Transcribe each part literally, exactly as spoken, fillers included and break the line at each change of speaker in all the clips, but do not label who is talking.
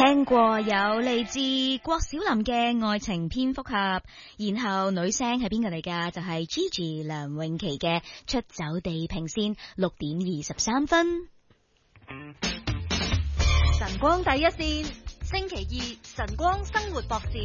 聽過有嚟自郭小霖嘅愛情蝙蝠俠，然後女聲係邊個嚟㗎？就係 Gigi 梁詠琪嘅出走地平線，六點二十三分。
晨光第一線，星期二晨光生活博士。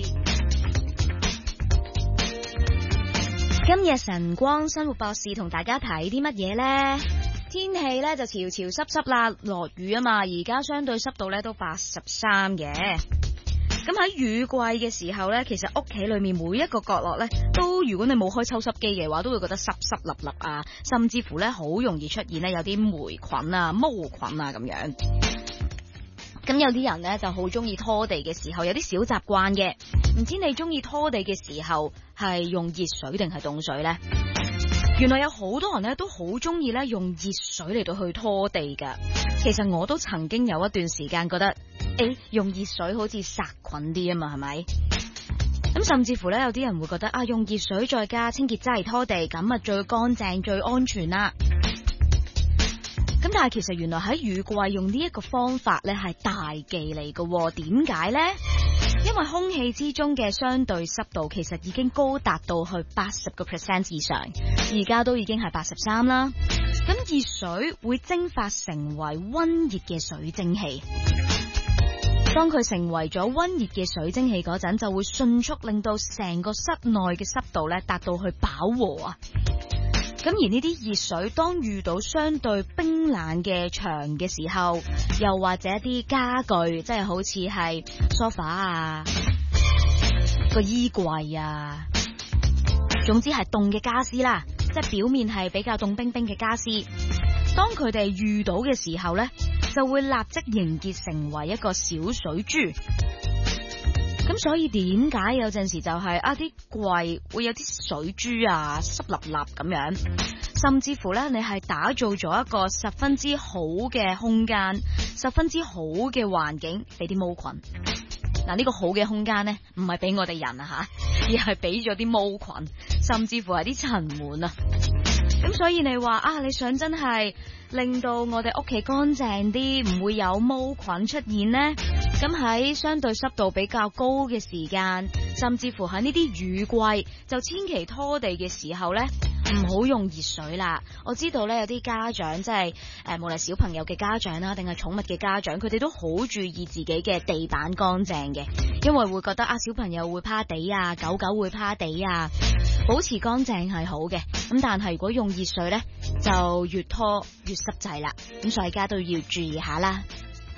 今日晨光生活博士同大家睇啲乜嘢呢？天氣咧就潮潮濕濕啦，落雨啊嘛，而家相對濕度咧都八十三嘅。咁喺雨季嘅時候咧，其實屋企裏面每一個角落咧，都如果你冇開抽濕機嘅話，都會覺得濕濕立立啊，甚至乎咧好容易出現咧有啲霉菌啊、毛菌啊咁樣。咁有啲人咧就好中意拖地嘅時候有啲小習慣嘅，唔知你中意拖地嘅時候係用熱水定係凍水呢？原來有好多人咧都好中意咧用熱水嚟到去拖地噶。其實我都曾經有一段時間覺得，誒，用熱水好似殺菌啲啊嘛，係咪？咁甚至乎咧有啲人會覺得啊，用熱水再加清潔劑嚟拖地，咁啊最乾淨最安全啦。咁但係其實原來喺雨季用呢一個方法咧係大忌嚟嘅，點解呢？因為空氣之中嘅相對濕度其實已經高達到去八十個 percent 以上，而家都已經係八十三啦。咁熱水會蒸發成為溫熱嘅水蒸氣，當佢成為咗溫熱嘅水蒸氣嗰陣，就會迅速令到成個室內嘅濕度咧達到去飽和啊。咁而呢啲熱水當遇到相對冰冷嘅牆嘅時候，又或者一啲家具，即係好似係梳化啊、個衣櫃啊，總之係凍嘅家私啦，即係表面係比較凍冰冰嘅家私，當佢哋遇到嘅時候呢，就會立即凝結成為一個小水珠。咁所以點解有陣時就係、是、啊啲櫃會有啲水珠啊濕立立咁樣，甚至乎咧你係打造咗一個十分之好嘅空間，十分之好嘅環境俾啲毛菌。嗱、啊、呢、這個好嘅空間呢，唔係俾我哋人啊吓，而係俾咗啲毛菌，甚至乎係啲塵蟎啊。咁所以你話啊，你想真係令到我哋屋企乾淨啲，唔會有毛菌出現呢？咁喺相對濕度比較高嘅時間，甚至乎喺呢啲雨季，就千祈拖地嘅時候呢，唔好用熱水啦。我知道呢，有啲家長即係誒，無論小朋友嘅家長啦，定係寵物嘅家長，佢哋都好注意自己嘅地板乾淨嘅，因為會覺得啊，小朋友會趴地啊，狗狗會趴地啊，保持乾淨係好嘅。咁但係如果用熱水呢，就越拖越濕滯啦。咁所以大家都要注意下啦。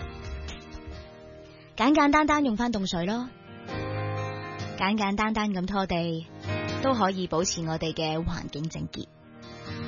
簡簡單單用翻凍水咯，簡簡單單咁拖地都可以保持我哋嘅環境整潔。